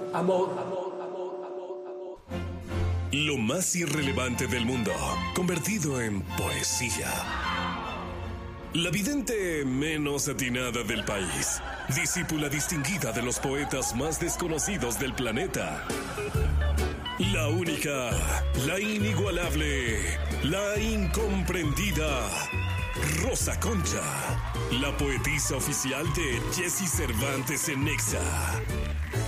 Lo más irrelevante del mundo, convertido en poesía. La vidente menos atinada del país, discípula distinguida de los poetas más desconocidos del planeta. La única, la inigualable, la incomprendida, Rosa Concha, la poetisa oficial de Jesse Cervantes en Nexa.